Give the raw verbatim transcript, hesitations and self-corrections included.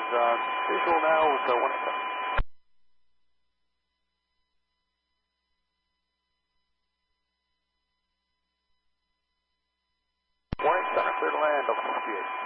uh, visual now with uh, one seven. Warning center, clear to land, over sixty-eight.